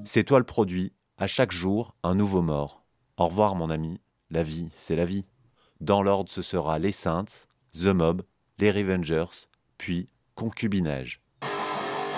C'est toi le produit, à chaque jour, un nouveau mort. Au revoir mon ami, la vie, c'est la vie. Dans l'ordre, ce sera les Saints, The Mob, les Revengers, puis Concubinage.